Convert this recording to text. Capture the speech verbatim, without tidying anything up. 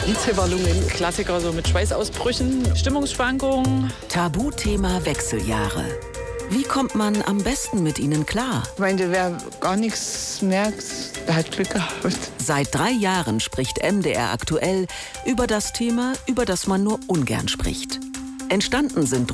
Hitzewallungen, Klassiker so mit Schweißausbrüchen, Stimmungsschwankungen. Tabuthema Wechseljahre. Wie kommt man am besten mit ihnen klar? Ich meine, wer gar nichts merkt, der hat Glück gehabt. Seit drei Jahren spricht M D R aktuell über das Thema, über das man nur ungern spricht. Entstanden sind